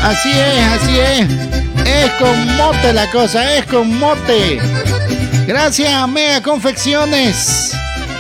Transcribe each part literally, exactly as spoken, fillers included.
Así es, así es. Es con mote la cosa, es con mote. Gracias a Mega Confecciones.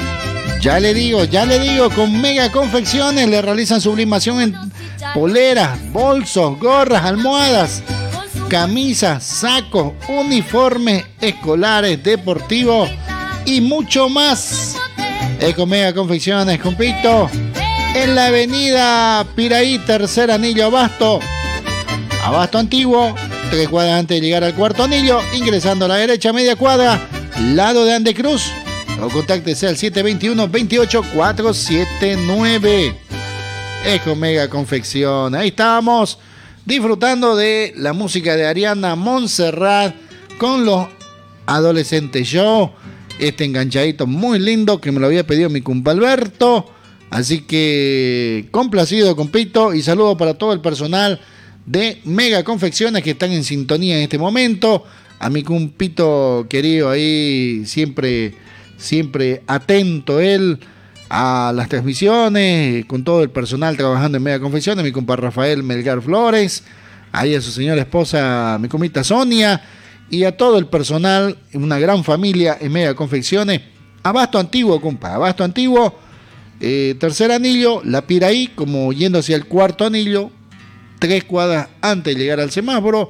Ya le digo, ya le digo, con Mega Confecciones le realizan sublimación en poleras, bolsos, gorras, almohadas, camisas, sacos, uniformes escolares, deportivos y mucho más. Es con Mega Confecciones, compito. En la avenida Piraí, tercer anillo Abasto. Abasto Antiguo, tres cuadras antes de llegar al cuarto anillo, ingresando a la derecha media cuadra, lado de Andecruz. O contáctese al siete dos uno, veintiocho, cuatrocientos setenta y nueve. Es con Mega Confección. Ahí estábamos disfrutando de la música de Ariana Montserrat con los adolescentes. Yo, este enganchadito muy lindo que me lo había pedido mi compa Alberto. Así que complacido, compito, y saludo para todo el personal de Mega Confecciones que están en sintonía en este momento. A mi compito querido ahí, siempre, siempre atento él a las transmisiones, con todo el personal trabajando en Mega Confecciones, mi compa Rafael Melgar Flores, ahí a su señora esposa, mi comita Sonia, y a todo el personal, una gran familia en Mega Confecciones. Abasto Antiguo, compa, Abasto Antiguo, eh, tercer anillo, la Piraí, como yendo hacia el cuarto anillo, tres cuadras antes de llegar al semáforo,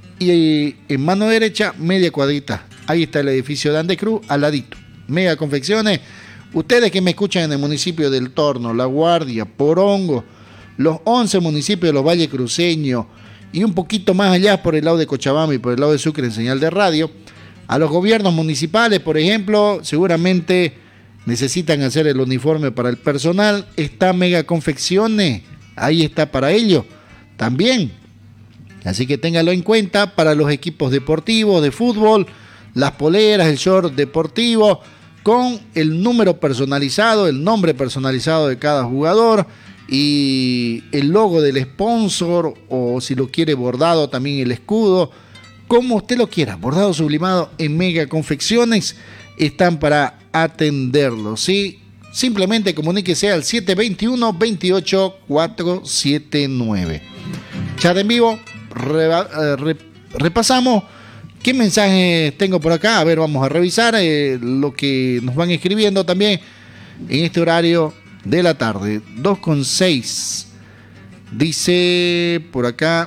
y en mano derecha, media cuadrita. Ahí está el edificio de Andecruz, al ladito. Mega Confecciones. Ustedes que me escuchan en el municipio del Torno, La Guardia, Porongo, los once municipios de los Valles Cruceños y un poquito más allá por el lado de Cochabamba y por el lado de Sucre en señal de radio, a los gobiernos municipales, por ejemplo, seguramente necesitan hacer el uniforme para el personal. Está Mega Confecciones, ahí está para ello también. Así que téngalo en cuenta para los equipos deportivos de fútbol, las poleras, el short deportivo, con el número personalizado, el nombre personalizado de cada jugador y el logo del sponsor, o si lo quiere bordado también el escudo, como usted lo quiera, bordado, sublimado. En Mega Confecciones están para atenderlo, ¿sí? Simplemente comuníquese al siete dos uno, veintiocho, cuatrocientos setenta y nueve. Chat en vivo, re, re, repasamos. ¿Qué mensajes tengo por acá? A ver, vamos a revisar eh, lo que nos van escribiendo también en este horario de la tarde. dos con seis. Dice por acá.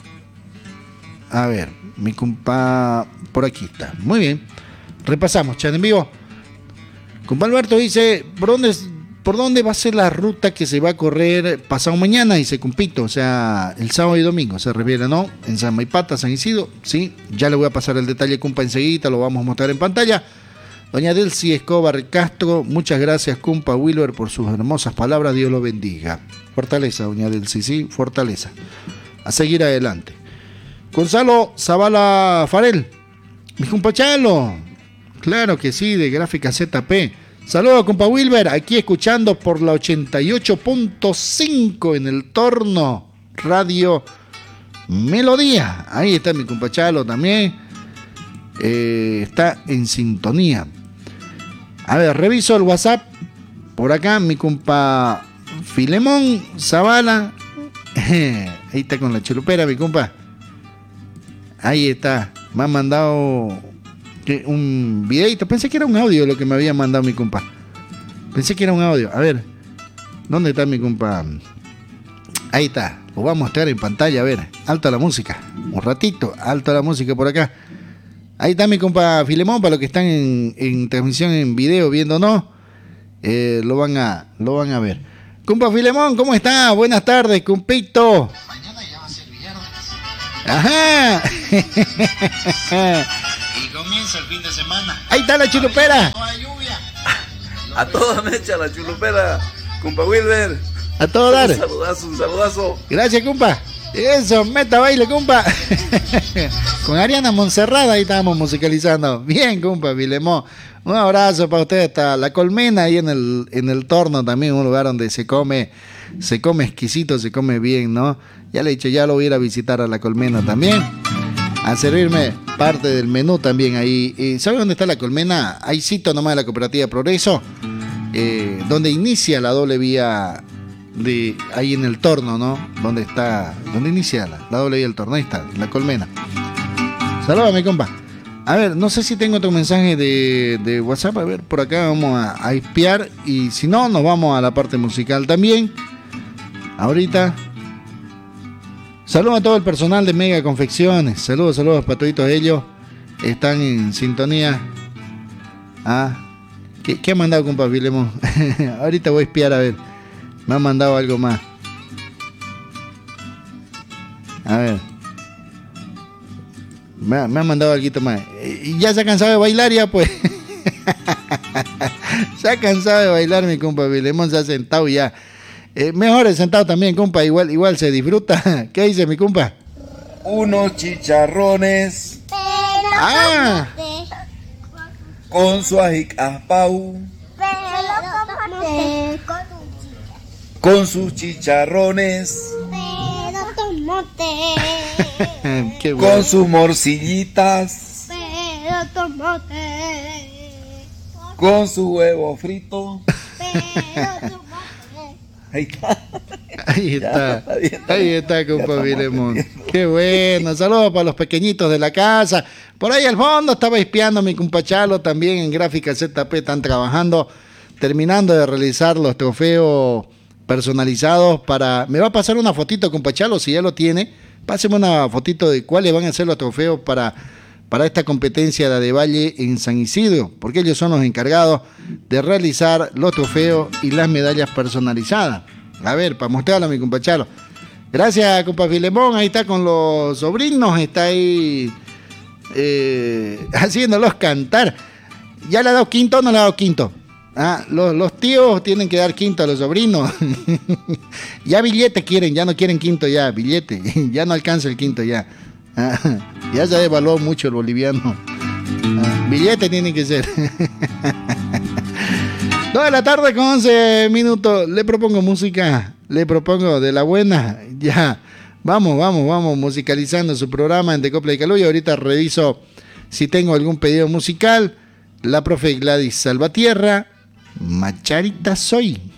A ver, mi compa. Por aquí está. Muy bien. Repasamos, chat en vivo. Compa Alberto dice: ¿por dónde, ¿por dónde va a ser la ruta que se va a correr pasado mañana? Dice compito, o sea, el sábado y domingo se refiere, ¿no? En San Maipata, San Isidro, sí, ya le voy a pasar el detalle, compa, enseguida, lo vamos a mostrar en pantalla. Doña Delcy Escobar Castro, muchas gracias, compa Wilber, por sus hermosas palabras, Dios lo bendiga. Fortaleza, doña Delcy, sí, fortaleza. A seguir adelante. Gonzalo Zavala Farel, mi compa Chalo, claro que sí, de Gráfica Z P. Saludos, compa Wilber, aquí escuchando por la ochenta y ocho punto cinco en el Torno, Radio Melodía. Ahí está mi compa Chalo también. Eh, está en sintonía. A ver, reviso el WhatsApp. Por acá, mi compa Filemón Zavala. Ahí está con la chulupera, mi compa. Ahí está. Me han mandado un videito, pensé que era un audio lo que me había mandado mi compa. Pensé que era un audio. A ver, ¿dónde está mi compa? Ahí está, lo voy a mostrar en pantalla. A ver, alto a la música. Un ratito, alto a la música por acá. Ahí está mi compa Filemón, para los que están en, en transmisión en video viéndonos, eh, lo van a lo van a ver. Compa Filemón, ¿cómo está? Buenas tardes, compito. Mañana ya va a ser viernes. Ajá. Comienza el fin de semana. Ahí está la chulupera. No hay lluvia. A toda mecha la chulupera, compa Wilber. A todo dar. Un saludazo, un saludazo. Gracias, compa. Eso, meta baile, compa. Con Ariana Montserrat ahí estábamos musicalizando. Bien, compa Filemón. Un abrazo para usted hasta La Colmena, ahí en el, en el Torno también, un lugar donde se come, se come exquisito, se come bien, ¿no? Ya le he dicho, ya lo voy a ir a visitar a La Colmena también, a servirme parte del menú también ahí. Eh, ¿Sabe dónde está La Colmena? Ahí cito nomás de la Cooperativa Progreso, eh, donde inicia la doble vía de ahí en el torno, ¿no? Donde está, donde inicia la, la doble I del torno, ahí está, la colmena. Saludos, mi compa. A ver, no sé si tengo otro mensaje de, de WhatsApp. A ver, por acá vamos a, a espiar. Y si no, nos vamos a la parte musical también. Ahorita. Saludos a todo el personal de Mega Confecciones. Saludos, saludos para todos ellos. Están en sintonía. Ah, ¿qué, qué ha mandado, compa Filemón? Ahorita voy a espiar a ver. Me han mandado algo más. A ver. Me ha, me ha mandado algo más. Y ya se ha cansado de bailar ya, pues. Se ha cansado de bailar, mi compa Filemón. Se ha sentado ya. Eh, mejor es sentado también, compa. Igual, igual se disfruta. ¿Qué dice, mi compa? Unos chicharrones. Ah. Con su ajic aspau. Con sus chicharrones. Qué bueno. Con sus morcillitas. Con su huevo frito. Ahí está. Ahí está. Ahí está, compa Filemón. Qué bueno. Saludos para los pequeñitos de la casa. Por ahí al fondo estaba espiando mi compa Chalo. También en Gráfica Z P están trabajando, terminando de realizar los trofeos personalizados para... Me va a pasar una fotito, compa Chalo, si ya lo tiene. Páseme una fotito de cuáles van a ser los trofeos para, para esta competencia de Adevalle en San Isidro, porque ellos son los encargados de realizar los trofeos y las medallas personalizadas. A ver, para mostrarlo a mi compa Chalo. Gracias, compa Filemón. Ahí está con los sobrinos, está ahí eh, haciéndolos cantar. ¿Ya le ha dado quinto o no le ha dado quinto? Ah, los, los tíos tienen que dar quinto a los sobrinos. Ya billete quieren, ya no quieren quinto ya, billete. Ya no alcanza el quinto ya. Ah, ya se devaluó mucho el boliviano. Ah, billete tiene que ser. Dos de la tarde con once minutos. Le propongo música, le propongo de la buena. Ya, vamos, vamos, vamos musicalizando su programa en De Copla y Caló. Y ahorita reviso si tengo algún pedido musical. La profe Gladys Salvatierra. Macharita soy.